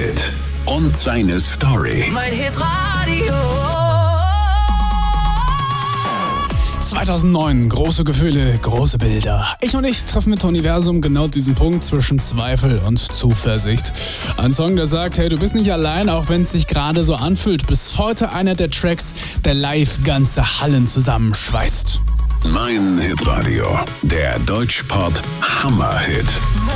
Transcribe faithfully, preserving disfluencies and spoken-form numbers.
Hit und seine Story. Mein Hitradio. zweitausendneun, große Gefühle, große Bilder. Ich und ich treffen mit Universum genau diesen Punkt zwischen Zweifel und Zuversicht. Ein Song, der sagt, hey, du bist nicht allein, auch wenn es sich gerade so anfühlt. Bis heute einer der Tracks, der live ganze Hallen zusammenschweißt. Mein Hitradio, der Deutschpop Hammerhit.